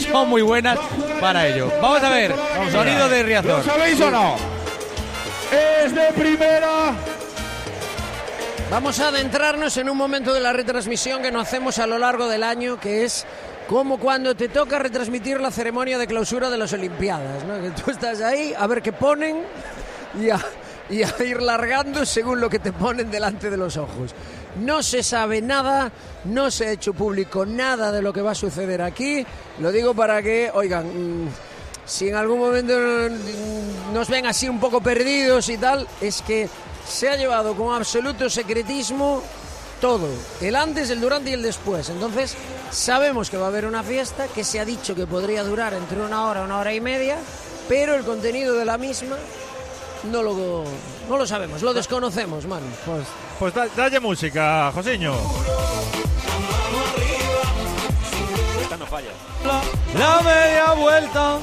son muy buenas para ello. Vamos a ver, sonido de Riazor. ¿Lo sabéis o no? Es de primera. Vamos a adentrarnos en un momento de la retransmisión que no hacemos a lo largo del año, que es como cuando te toca retransmitir la ceremonia de clausura de las Olimpiadas, ¿no? Que tú estás ahí a ver qué ponen y a ir largando según lo que te ponen delante de los ojos. No se sabe nada, no se ha hecho público nada de lo que va a suceder aquí. Lo digo para que, oigan, si en algún momento nos ven así un poco perdidos y tal, es que se ha llevado con absoluto secretismo todo, el antes, el durante y el después. Entonces sabemos que va a haber una fiesta que se ha dicho que podría durar entre una hora y media, pero el contenido de la misma no lo sabemos, lo desconocemos, Manu. Pues dale música, Josiño. Esta no falla. La media vuelta.